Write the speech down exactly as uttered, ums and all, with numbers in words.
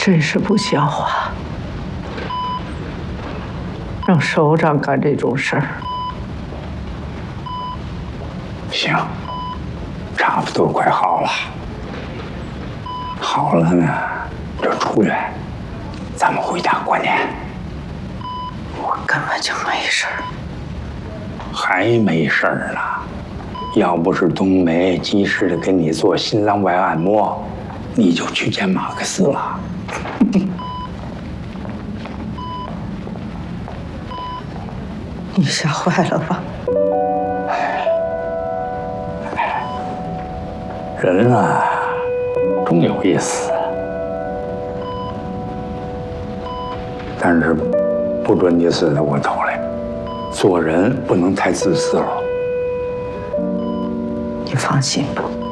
真是不像话，让首长干这种事儿。 行，差不多快好了。好了呢，就出院，咱们回家过年。 我根本就没事儿， 还没事儿呢。要不是冬梅及时的给你做心脏外按摩，你就去见马克思了。 你吓坏了吧？ 人啊，终有一死，但是不准你死在我头里。做人不能太自私了。 你放心吧。